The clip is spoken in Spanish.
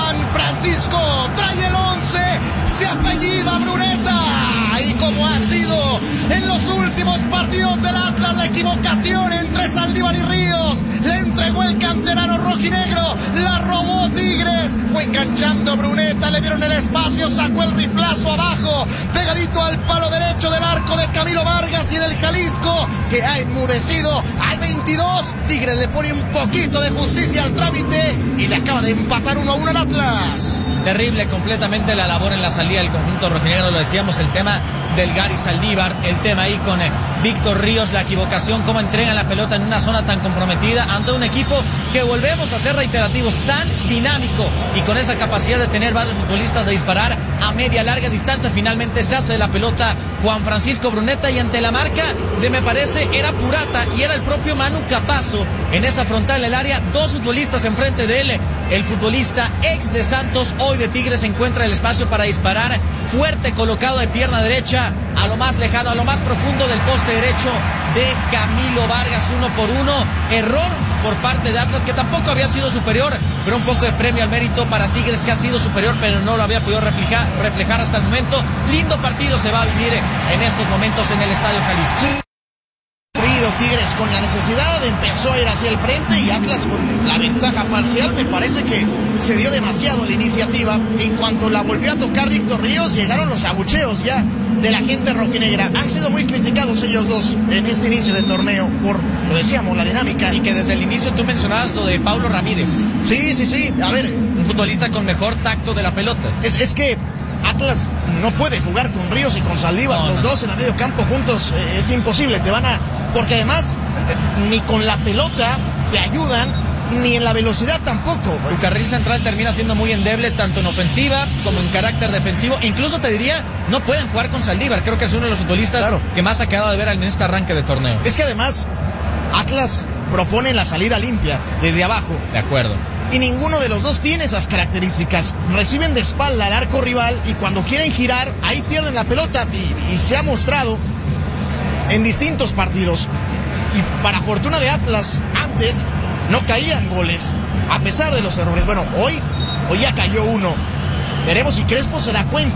Juan Francisco trae el 11, se apellida Bruneta. Y como ha sido en los últimos partidos del Atlas, la equivocación entre Saldívar y Ríos, le entregó el canterano rojinegro, la robó Tigres, fue enganchando Bruneta, le dieron el espacio, sacó el riflazo abajo, pegadito al palo derecho del arco de Camilo Vargas, y en el Jalisco, que ha enmudecido al 22, Tigres le pone un poquito de justicia al trámite y le acaba de empatar 1-1 al Atlas. Terrible completamente la labor en la salida del conjunto rojinegro, lo decíamos, el tema del Gary Saldívar, el tema ahí con Víctor Ríos, la equivocación, cómo entregan la pelota en una zona tan comprometida ante un equipo que, volvemos a ser reiterativos, tan dinámico y con esa capacidad de tener varios futbolistas de disparar a media larga distancia. Finalmente se hace de la pelota Juan Francisco Bruneta, y ante la marca de, me parece, era Purata y era el propio Manu Capazo en esa frontal del área, dos futbolistas enfrente de él. El futbolista ex de Santos, hoy de Tigres, encuentra el espacio para disparar fuerte, colocado de pierna derecha a lo más lejano, a lo más profundo del poste derecho de Camilo Vargas. 1-1, error por parte de Atlas, que tampoco había sido superior, pero un poco de premio al mérito para Tigres, que ha sido superior pero no lo había podido reflejar hasta el momento. Lindo partido se va a vivir en estos momentos en el Estadio Jalisco. Tigres con la necesidad empezó a ir hacia el frente, y Atlas con la ventaja parcial. Me parece que se dio demasiado la iniciativa. En cuanto la volvió a tocar Víctor Ríos, llegaron los abucheos ya de la gente rojinegra. Han sido muy criticados ellos dos en este inicio del torneo por, lo decíamos, la dinámica. Y que desde el inicio tú mencionabas lo de Paulo Ramírez. Sí. A ver, un futbolista con mejor tacto de la pelota. Es que Atlas no puede jugar con Ríos y con Saldívar, los dos en el medio campo juntos, es imposible, porque además ni con la pelota te ayudan, ni en la velocidad tampoco. Tu carril central termina siendo muy endeble, tanto en ofensiva como en carácter defensivo. Incluso te diría, no pueden jugar con Saldívar, creo que es uno de los futbolistas que más ha quedado de ver en este arranque de torneo. Es que además Atlas propone la salida limpia, desde abajo. De acuerdo. Y ninguno de los dos tiene esas características. Reciben de espalda al arco rival, y cuando quieren girar, ahí pierden la pelota, y se ha mostrado en distintos partidos. Y para fortuna de Atlas, antes no caían goles, a pesar de los errores. Bueno, hoy ya cayó uno. Veremos si Crespo se da cuenta.